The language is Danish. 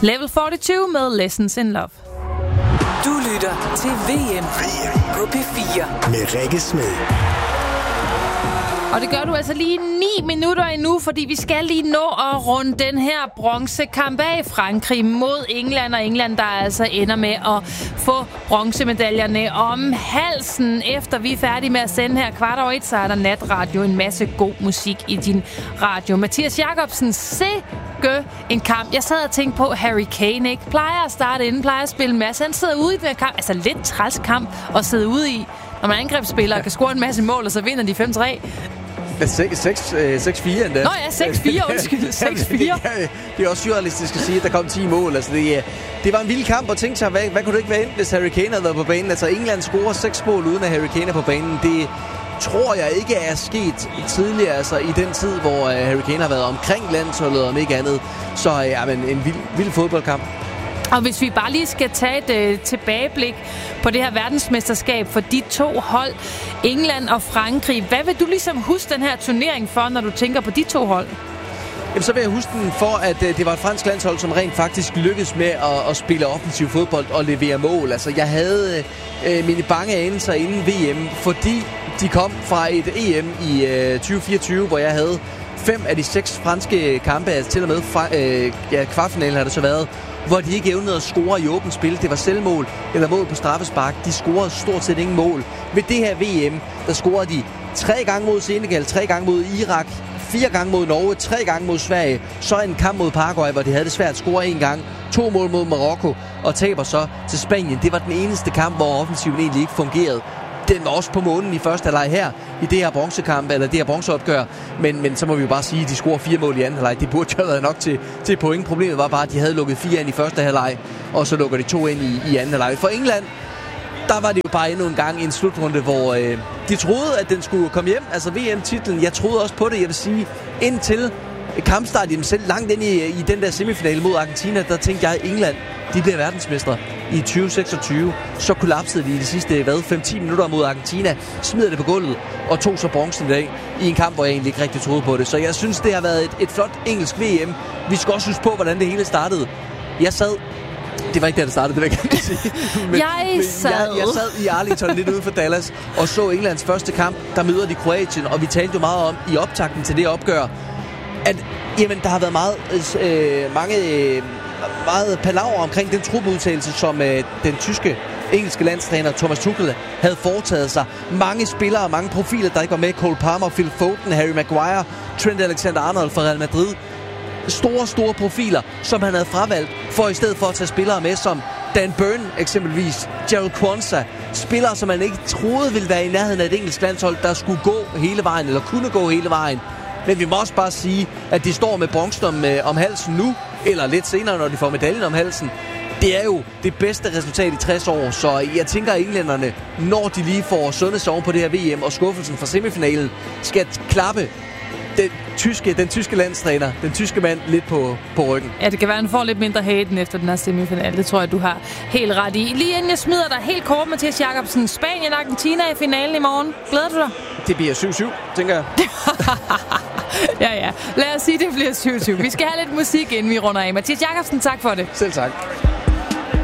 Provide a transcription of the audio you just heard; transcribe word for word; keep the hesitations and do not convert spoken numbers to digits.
Level fireogfyrre med Lessons in Love. Du lytter til V M på P fire med Rikke Smed. Og det gør du altså lige ni minutter endnu, fordi vi skal lige nå at runde den her bronzekamp af. Frankrig mod England, og England, der altså ender med at få bronzemedaljerne om halsen. Efter vi er færdige med at sende her kvart over et, så er der natradio, en masse god musik i din radio. Mathias Jacobsen, sikke en kamp. Jeg sad og tænkte på Harry Kane, ikke? Plejer at starte inden, plejer at spille en masse. Han sidder ude i den her kamp, altså lidt træls kamp at sidde ude i. Når man angrebsspiller og kan score en masse mål, og så vinder de fem tre. seks fire endda. Nå ja, seks fire, undskyld. seks fire. Det, det er også surrealistisk at sige, at der kom ti mål. Altså, det, det var en vild kamp, og tænkte sig, hvad, hvad kunne det ikke være endt, hvis Harry Kane havde været på banen? Altså, England scorer seks mål uden at Harry Kane er på banen. Det tror jeg ikke er sket tidligere, altså i den tid, hvor uh, Harry Kane har været omkring landsholdet, om ikke andet. Så ja, men en vild, vild fodboldkamp. Og hvis vi bare lige skal tage et øh, tilbageblik på det her verdensmesterskab for de to hold, England og Frankrig. Hvad vil du ligesom huske den her turnering for, når du tænker på de to hold? Jamen, så vil jeg huske den for, at øh, det var et fransk landshold, som rent faktisk lykkedes med at, at spille offensiv fodbold og levere mål. Altså, jeg havde øh, mine bange anelser inden V M, fordi de kom fra et E M i øh, tyve fireogtyve, hvor jeg havde fem af de seks franske kampe, altså til og med fra, øh, ja, kvartfinalen har det så været, hvor de ikke evnede at score i åbent spil. Det var selvmål eller mål på straffespark. De scorede stort set ingen mål. Ved det her V M, der scorede de tre gange mod Senegal, tre gange mod Irak, fire gange mod Norge, tre gange mod Sverige. Så en kamp mod Paraguay, hvor de havde det svært at score en gang. To mål mod Marokko og taber så til Spanien. Det var den eneste kamp, hvor offensiven egentlig ikke fungerede. Den var også på månen i første halvleg her, i det her bronzekamp, eller det her bronzeopgør. Men, men så må vi jo bare sige, at de scorer fire mål i anden halvleg. Det burde jo have været nok til, til point. Problemet var bare, at de havde lukket fire ind i første halvleg, og så lukker de to ind i, i anden halvleg. For England, der var det jo bare endnu en gang i en slutrunde, hvor øh, de troede, at den skulle komme hjem. Altså V M-titlen, jeg troede også på det, jeg vil sige, indtil kampstart i dem selv, langt ind i, i den der semifinale mod Argentina, der tænkte jeg, at England, de bliver verdensmestre i tyve seksogtyve. Så kollapsede de i de sidste, hvad, fem til ti minutter mod Argentina, smider det på gulvet og tog så bronzen i dag i en kamp, hvor jeg egentlig ikke rigtig troede på det. Så jeg synes, det har været et, et flot engelsk V M. Vi skal også huske på, hvordan det hele startede. Jeg sad... Det var ikke der, det startede, det vil jeg gerne sige. Men, jeg, men sad. Jeg, jeg sad i Arlington lidt ude for Dallas og så Englands første kamp, der møder de Kroatien, og vi talte jo meget om i optakten til det opgør, at jamen, der har været meget, øh, mange, øh, meget palaver omkring den trupudtagelse, som øh, den tyske engelske landstræner Thomas Tuchel havde foretaget sig. Mange spillere og mange profiler, der ikke var med. Cole Palmer, Phil Foden, Harry Maguire, Trent Alexander-Arnold fra Real Madrid. Store, store profiler, som han havde fravalgt, for i stedet for at tage spillere med, som Dan Burn eksempelvis, Gerald Kwanzaa. Spillere, som man ikke troede ville være i nærheden af et engelsk landshold, der skulle gå hele vejen, eller kunne gå hele vejen. Men vi må også bare sige, at de står med bronzen om, øh, om halsen nu, eller lidt senere, når de får medaljen om halsen. Det er jo det bedste resultat i tres år, så jeg tænker, at englænderne, når de lige får sundhedsår på det her V M, og skuffelsen fra semifinalen, skal klappe den tyske, den tyske landstræner, den tyske mand, lidt på, på ryggen. Ja, det kan være, at han får lidt mindre haten efter den her semifinal. Det tror jeg, du har helt ret i. Lige inden jeg smider dig helt kort, Mathias Jacobsen. Spanien og Argentina i finalen i morgen. Glæder du dig? Det bliver syv syv, tænker jeg. ja, ja. Lad os sige, det bliver syv syv. Vi skal have lidt musik, inden vi runder af. Mathias Jacobsen, tak for det. Selv tak.